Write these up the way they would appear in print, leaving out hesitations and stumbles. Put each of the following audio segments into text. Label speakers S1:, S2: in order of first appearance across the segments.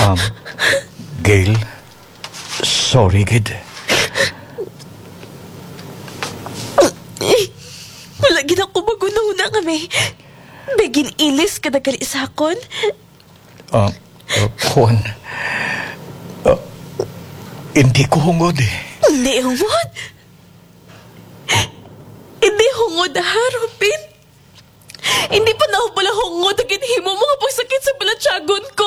S1: Um, Gail, sorry, gid.
S2: Wala gid ako magunahuna kami. Begin ilis ka nagali sa akon.
S1: Juan, hindi ko hungod eh.
S2: Hindi hungod. Hindi hungod ha, Robin. Hindi pa na ako pala hungod ang ginhimo mga pagsakit sa balatsagon ko.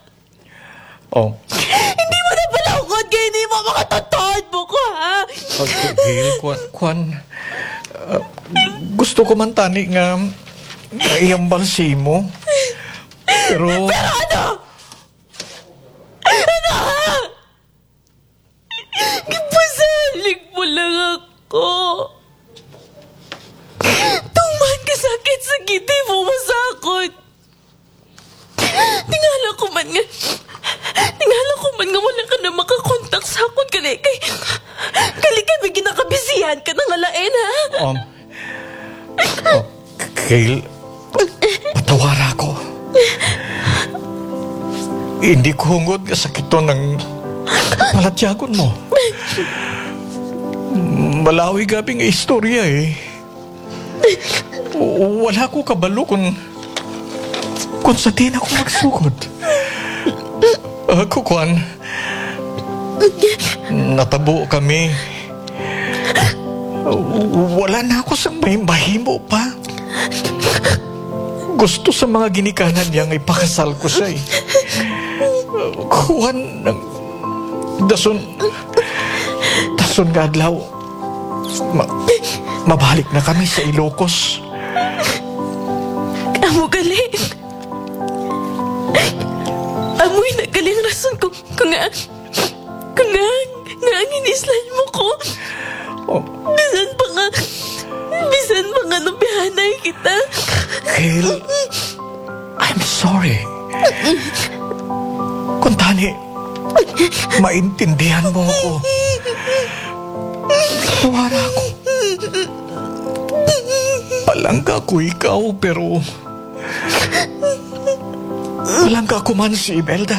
S2: Hindi mo na pala hungod kaya hindi mo makatotod mo ko ha.
S1: Gail, Juan, gusto ko man tani nga iyang balsi mo. Pero
S2: Ano? Ano ha? Gipasalig mo lang ako. Tuman ka sakit sa giti mo masakot. Tingala ko man nga wala ka na makakontak sa akon kali kami ginakabisihan ka ng alain ha.
S1: Gail, patawara ko. Hindi ko hungod nga sakit to ng palatyagon mo. Malawi gabi nga istorya eh. Wala ko kabalo kung sa din ako magsugod. Ako, Juan, natabo kami. Wala na ako sa may mahimo pa. Gusto sa mga ginikanan niyang ipakasal ko siya eh. Juan, dason nga adlaw. Mabalik na kami sa Ilocos.
S2: Amo galing. Amoy na galing rason kung nga ang inislan mo ko. Bisan pa nga nabihanay kita.
S1: Gail, I'm sorry. Kung tani, maintindihan mo ako. Tawara ako. Palangga ko ikaw, pero palangga ko man si Imelda.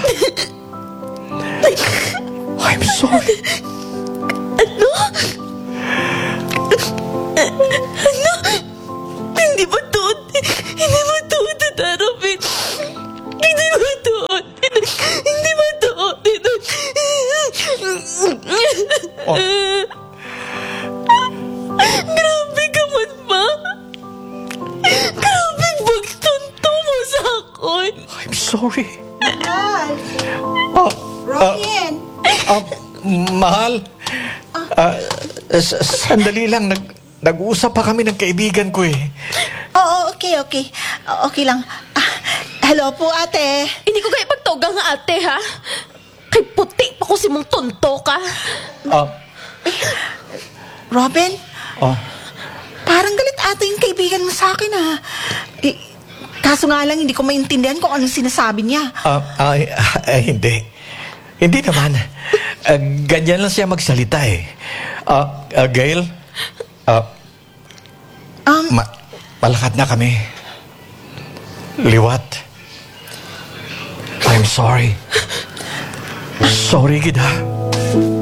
S1: I'm sorry.
S2: Ano? Hindi ba tuod? Hindi ba tuod, Tata Robin? Hindi ba tuod? Hindi ba tuod? Grabe ka man ba? Grabe pagtunto mo sa akin.
S1: I'm sorry.
S3: Robin!
S1: Mahal. Sandali lang. Nag-uusap pa kami ng kaibigan ko eh.
S3: Oo, okay. Okay lang. Hello po, ate.
S2: Hindi ko kayo pagtoga nga ate ha. Kay puti pa ko si mong tonto ka.
S3: Robin,
S1: Oh.
S3: parang galit ate yung kaibigan mo sa akin, ha? Kaso nga lang, hindi ko maintindihan kung anong sinasabi niya.
S1: Hindi. Hindi naman. Ganyan lang siya magsalita eh. Gail, malakad na kami. Liwat. I'm sorry. Sorry, gid ha.